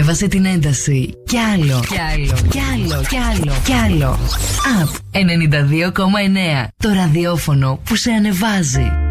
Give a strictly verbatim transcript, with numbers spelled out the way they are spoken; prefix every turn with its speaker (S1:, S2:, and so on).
S1: Ανέβασε την ένταση. Κι άλλο, κι άλλο, κι άλλο, κι άλλο, κι άλλο. Up ενενήντα δύο κόμμα εννέα. Το ραδιόφωνο που σε ανεβάζει.